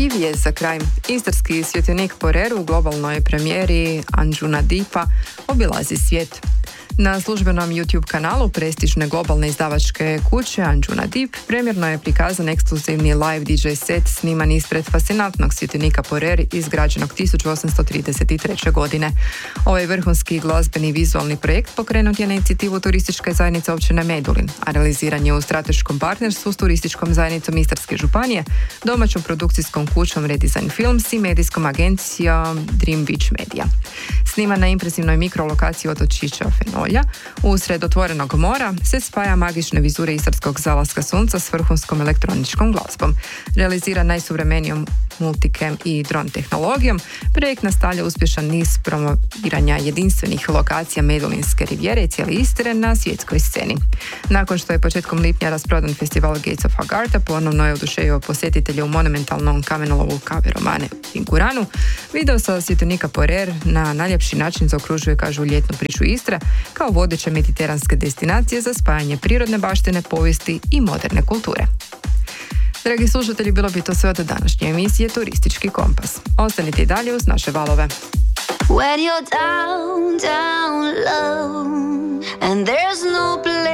I vijest za kraj. Istarski svjetionik Porer u globalnoj premijeri Anjuna Deepa obilazi svijet. Na službenom YouTube kanalu prestižne globalne izdavačke kuće Anjuna Deep premjerno je prikazan ekskluzivni live DJ set sniman ispred fascinantnog svjetionika Porer izgrađenog 1833. godine. Ovaj vrhunski glazbeni vizualni projekt pokrenut je na inicijativu turističke zajednice općine Medulin, a realiziran je u strateškom partnerstvu s turističkom zajednicom Istarske županije, domaćom produkcijskom kućom Redesign Films i medijskom agencijom Dream Beach Media. Sniman na impresivnoj mikrolokaciji otočića Fenolja, usred otvorenog mora, se spaja magične vizure istarskog zalaska sunca s vrhunskom elektroničkom glazbom. Realiziran najsuvremenijom multicam i dron tehnologijom, projekt nastavlja uspješan niz promoviranja jedinstvenih lokacija Medulinske rivijere i cijele Istre na svjetskoj sceni. Nakon što je početkom lipnja rasprodan festival Gates of Agartha, ponovno je oduševio posjetitelje u monumentalnom kamenolomu Cave Romane u Tinkuranu. Video sa svjetionika Porer na najljepši način zaokružuje, kažu, ljetnu priču Istre kao vodeće mediteranske destinacije za spajanje prirodne baštine, povijesti i moderne kulture. Dragi slušatelji, bilo bi to sve od današnje emisije Turistički kompas. Ostanite i dalje uz naše valove. When you're down, down low and there's no place